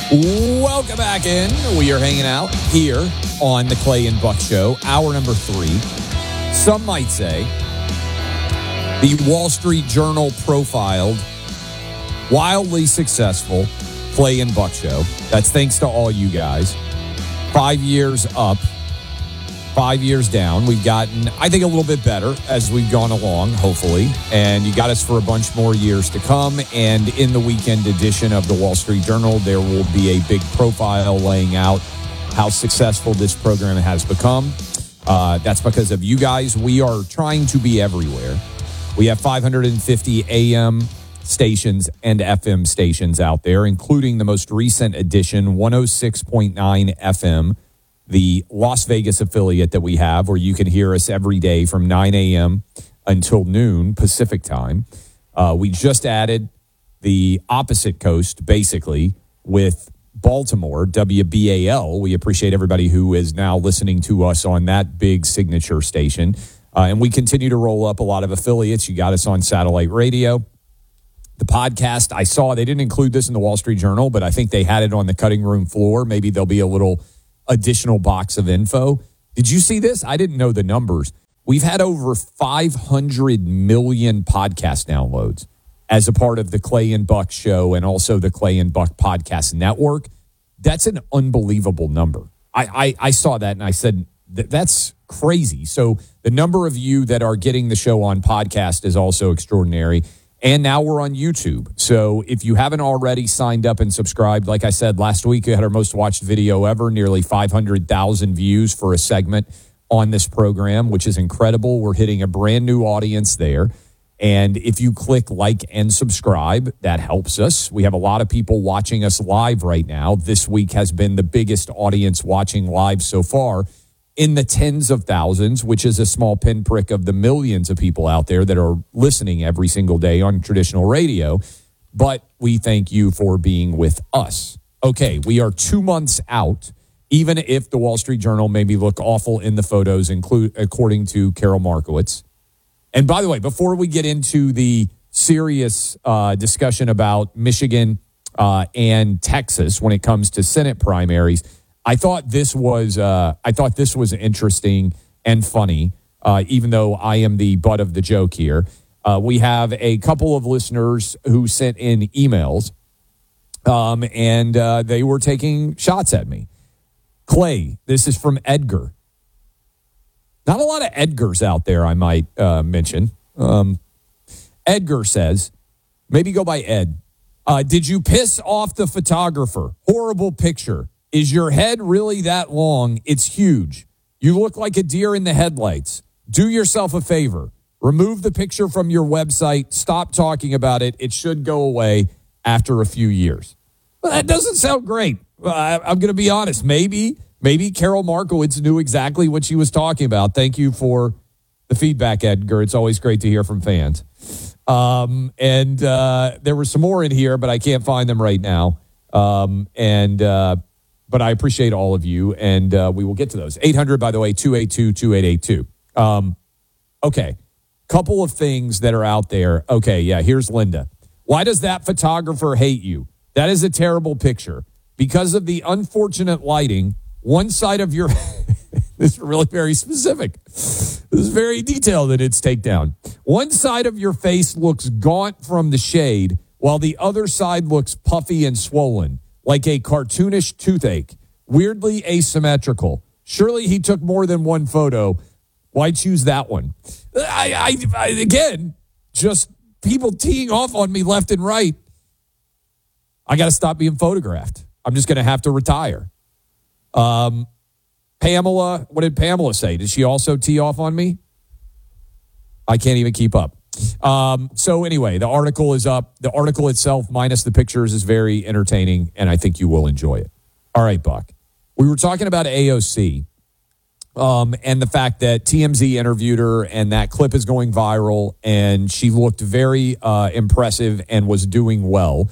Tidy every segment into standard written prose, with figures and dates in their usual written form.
Welcome back in. We are hanging out here on the Clay and Buck Show, hour number 3. Some might say the Wall Street Journal profiled, wildly successful Clay and Buck Show. That's thanks to all you guys. 5 years up, 5 years down. We've gotten, I think, a little bit better as we've gone along, hopefully. And you got us for a bunch more years to come. And in the weekend edition of the Wall Street Journal, there will be a big profile laying out how successful this program has become. That's because of you guys. We are trying to be everywhere. We have 550 AM stations and FM stations out there, including the most recent edition, 106.9 FM, the Las Vegas affiliate that we have, where you can hear us every day from 9 a.m. until noon Pacific time. We just added the opposite coast, basically, with Baltimore, WBAL. We appreciate everybody who is now listening to us on that big signature station. And we continue to roll up a lot of affiliates. You got us on satellite radio. The podcast, I saw, they didn't include this in the Wall Street Journal, but I think they had it on the cutting room floor. Maybe there'll be a little additional box of info. Did you see this? I didn't know the numbers. We've had over 500 million podcast downloads as a part of the Clay and Buck Show and also the Clay and Buck Podcast Network. That's an unbelievable number. I saw that and I said, that's crazy. So the number of you that are getting the show on podcast is also extraordinary. And now we're on YouTube. So if you haven't already signed up and subscribed, like I said, last week we had our most watched video ever, nearly 500,000 views for a segment on this program, which is incredible. We're hitting a brand new audience there. And if you click like and subscribe, that helps us. We have a lot of people watching us live right now. This week has been the biggest audience watching live so far, in the tens of thousands, which is a small pinprick of the millions of people out there that are listening every single day on traditional radio. But we thank you for being with us. Okay, we are 2 months out, even if the Wall Street Journal made me look awful in the photos, according to Carol Markowitz. And by the way, before we get into the serious discussion about Michigan and Texas when it comes to Senate primaries, I thought this was interesting and funny, even though I am the butt of the joke here. We have a couple of listeners who sent in emails, and they were taking shots at me. Clay, this is from Edgar. Not a lot of Edgars out there, I might mention. Edgar says, maybe go by Ed. Did you piss off the photographer? Horrible picture. Is your head really that long? It's huge. You look like a deer in the headlights. Do yourself a favor. Remove the picture from your website. Stop talking about it. It should go away after a few years. Well, that doesn't sound great. I'm going to be honest. Maybe Carol Markowitz knew exactly what she was talking about. Thank you for the feedback, Edgar. It's always great to hear from fans. And there were some more in here, but I can't find them right now. But I appreciate all of you, and we will get to those. 800, by the way, 282-2882. Okay, couple of things that are out there. Okay, yeah, here's Linda. Why does that photographer hate you? That is a terrible picture. Because of the unfortunate lighting, one side of your... This is really very specific. This is very detailed in its takedown. One side of your face looks gaunt from the shade, while the other side looks puffy and swollen, like a cartoonish toothache, weirdly asymmetrical. Surely he took more than one photo. Why choose that one? I again, just people teeing off on me left and right. I got to stop being photographed. I'm just going to have to retire. Pamela, what did Pamela say? Did she also tee off on me? I can't even keep up. So anyway, the article is up. The article itself, minus the pictures, is very entertaining, and I think you will enjoy it. All right, Buck. We were talking about AOC and the fact that TMZ interviewed her, and that clip is going viral, and she looked very impressive and was doing well.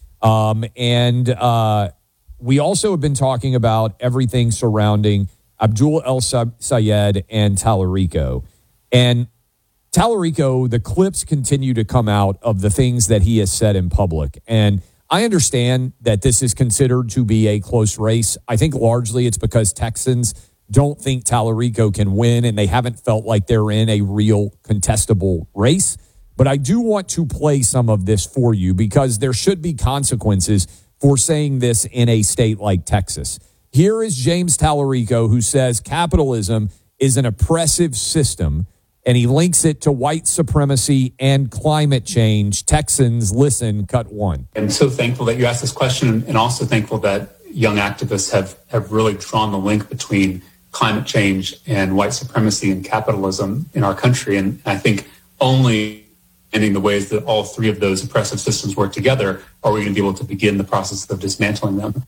We also have been talking about everything surrounding Abdul El Sayed and Tallarico. And Tallarico, the clips continue to come out of the things that he has said in public. And I understand that this is considered to be a close race. I think largely it's because Texans don't think Tallarico can win, and they haven't felt like they're in a real contestable race. But I do want to play some of this for you because there should be consequences for saying this in a state like Texas. Here is James Tallarico, who says capitalism is an oppressive system, and he links it to white supremacy and climate change. Texans, listen, cut one. I'm so thankful that you asked this question, and also thankful that young activists have really drawn the link between climate change and white supremacy and capitalism in our country. And I think only in the ways that all three of those oppressive systems work together are we going to be able to begin the process of dismantling them.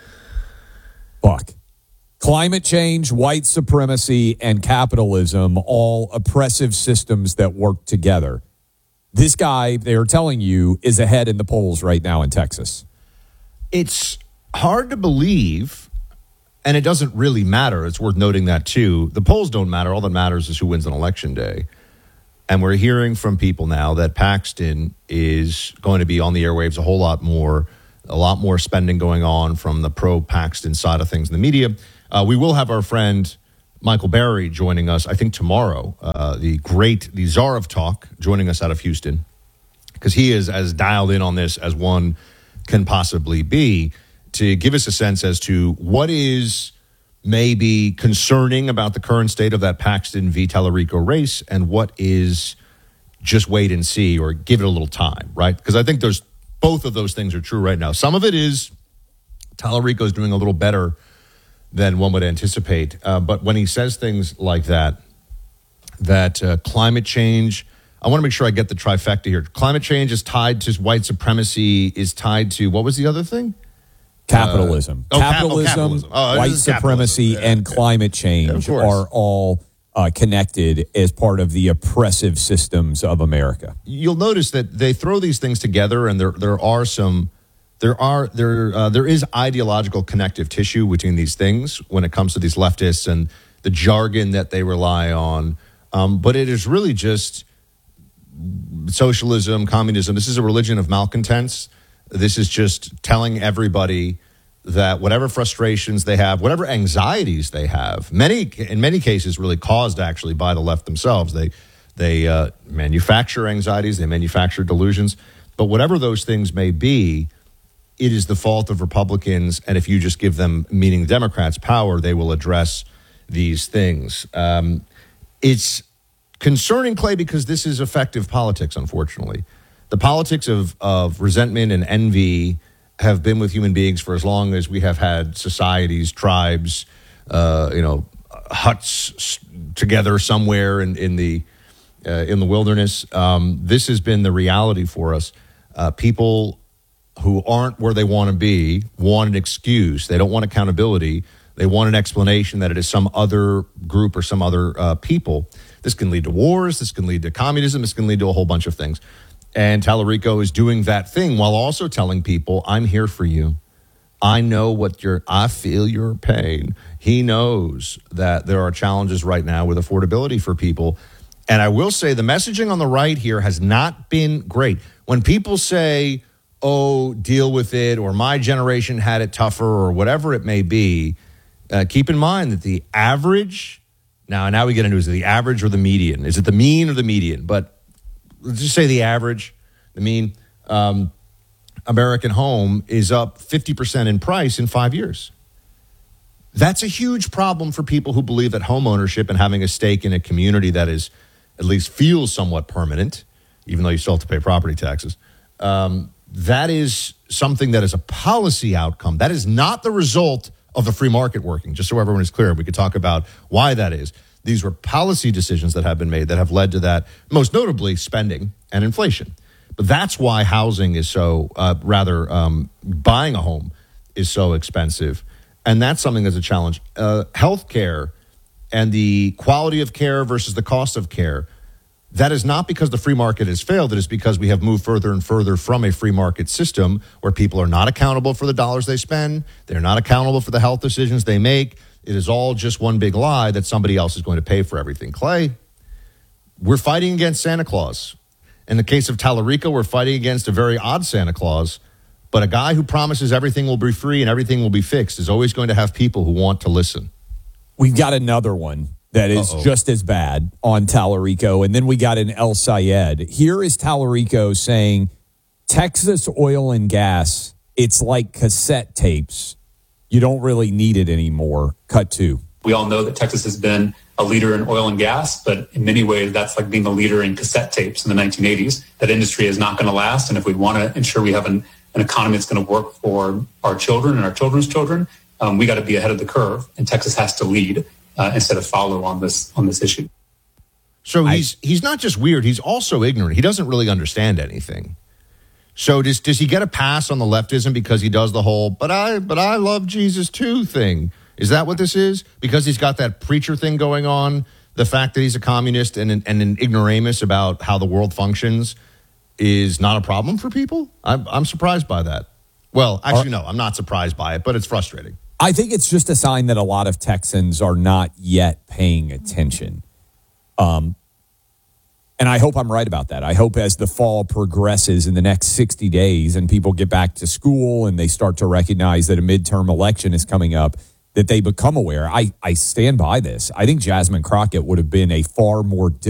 Buck. Climate change, white supremacy, and capitalism, all oppressive systems that work together. This guy, they are telling you, is ahead in the polls right now in Texas. It's hard to believe, and it doesn't really matter. It's worth noting that, too. The polls don't matter. All that matters is who wins on Election Day. And we're hearing from people now that Paxton is going to be on the airwaves a lot more spending going on from the pro-Paxton side of things in the media. We will have our friend Michael Berry joining us, I think, tomorrow, the czar of talk, joining us out of Houston, because he is as dialed in on this as one can possibly be, to give us a sense as to what is maybe concerning about the current state of that Paxton v. Tallarico race and what is just wait and see or give it a little time, right? Because I think both of those things are true right now. Some of it is Tallarico is doing a little better than one would anticipate. But when he says things like that climate change, I want to make sure I get the trifecta here. Climate change is tied to white supremacy, is tied to, what was the other thing? Capitalism. Capitalism, white supremacy, and climate change are all connected as part of the oppressive systems of America. You'll notice that they throw these things together, and there is ideological connective tissue between these things when it comes to these leftists and the jargon that they rely on. But it is really just socialism, communism. This is a religion of malcontents. This is just telling everybody that whatever frustrations they have, whatever anxieties they have, in many cases really caused actually by the left themselves. They manufacture anxieties, they manufacture delusions. But whatever those things may be, it is the fault of Republicans. And if you just give them, meaning Democrats, power, they will address these things. It's concerning, Clay, because this is effective politics, unfortunately. The politics of resentment and envy have been with human beings for as long as we have had societies, tribes, huts together somewhere in the wilderness. This has been the reality for us. People who aren't where they want to be want an excuse. They don't want accountability. They want an explanation that it is some other group or some other people. This can lead to wars. This can lead to communism. This can lead to a whole bunch of things. And Tallarico is doing that thing while also telling people, I'm here for you. I know I feel your pain. He knows that there are challenges right now with affordability for people. And I will say the messaging on the right here has not been great. When people say, oh, deal with it, or my generation had it tougher, or whatever it may be, keep in mind that the average, now we get into, is it the average or the median? Is it the mean or the median? But let's just say the average, the mean, American home is up 50% in price in 5 years. That's a huge problem for people who believe that home ownership and having a stake in a community that is at least feels somewhat permanent, even though you still have to pay property taxes. That is something that is a policy outcome. That is not the result of the free market working, just so everyone is clear. We could talk about why that is. These were policy decisions that have been made that have led to that, most notably spending and inflation. But that's why housing is so, buying a home is so expensive. And that's something that's a challenge. Healthcare and the quality of care versus the cost of care, that is not because the free market has failed. It is because we have moved further and further from a free market system where people are not accountable for the dollars they spend. They're not accountable for the health decisions they make. It is all just one big lie that somebody else is going to pay for everything. Clay, we're fighting against Santa Claus. In the case of Tallarico, we're fighting against a very odd Santa Claus But a guy who promises everything will be free and everything will be fixed is always going to have people who want to listen. We've got another one that is just as bad on Tallarico. And then we got an El Sayed. Here is Tallarico saying, Texas oil and gas, it's like cassette tapes. You don't really need it anymore. Cut 2. We all know that Texas has been a leader in oil and gas, but in many ways, that's like being a leader in cassette tapes in the 1980s. That industry is not going to last. And if we want to ensure we have an economy that's going to work for our children and our children's children, we got to be ahead of the curve. And Texas has to lead instead of follow on this issue. So he's not just weird, he's also ignorant. He doesn't really understand anything. So does he get a pass on the leftism because he does the whole but I love Jesus too thing? Is that what this is? Because he's got that preacher thing going on, the fact that he's a communist and an ignoramus about how the world functions is not a problem for people? I'm surprised by that. Well, actually, no, I'm not surprised by it, but it's frustrating. I think it's just a sign that a lot of Texans are not yet paying attention. And I hope I'm right about that. I hope as the fall progresses in the next 60 days and people get back to school and they start to recognize that a midterm election is coming up, that they become aware. I stand by this. I think Jasmine Crockett would have been a far more